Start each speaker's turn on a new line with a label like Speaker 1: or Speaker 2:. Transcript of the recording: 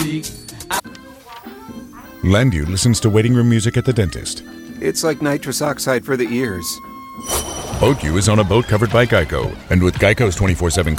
Speaker 1: Landu listens to waiting room music at the dentist.
Speaker 2: It's like nitrous oxide for the ears.
Speaker 1: Boat U is on a boat covered by Geico. And with Geico's 24/7